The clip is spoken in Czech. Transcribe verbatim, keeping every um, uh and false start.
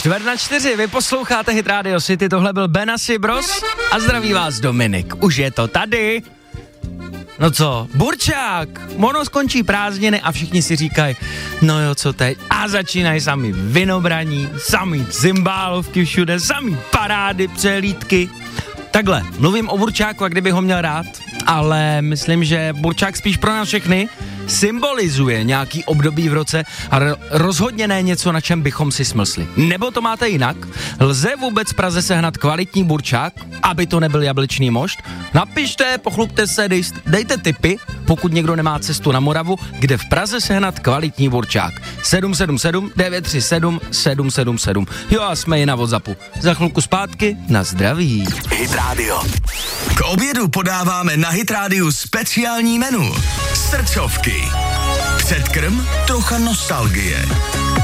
Čtvrt na čtyři, vy posloucháte Hit Radio City, tohle byl Benassi Bros a zdraví vás Dominik. Už je to tady. No co, burčák, ono skončí prázdniny a všichni si říkají, no jo, co teď? A začínají sami vinobraní, sami cymbálovky všude, sami parády, přehlídky. Takhle, mluvím o burčáku, a kdyby ho měl rád, ale myslím, že burčák spíš pro nás všechny symbolizuje nějaký období v roce a rozhodně ne něco, na čem bychom si smysli. Nebo to máte jinak? Lze vůbec v Praze sehnat kvalitní burčák, aby to nebyl jablečný mošt? Napište, pochlupte se, dej, dejte tipy, pokud někdo nemá cestu na Moravu, kde v Praze sehnat kvalitní burčák. sedm sedm sedm devět tři sedm sedm sedm sedm. Jo a jsme i na WhatsAppu. Za chvilku zpátky, na zdraví. Hit Radio. K obědu podáváme na Hit Radio speciální menu. Srdcovky. Předkrm, trocha nostalgie.